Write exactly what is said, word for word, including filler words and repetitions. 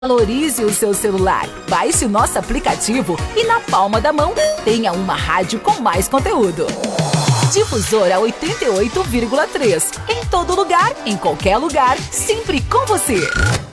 Valorize o seu celular, baixe nosso aplicativo e na palma da mão tenha uma rádio com mais conteúdo. Difusora oitenta e oito vírgula três. Em todo lugar, em qualquer lugar, sempre com você.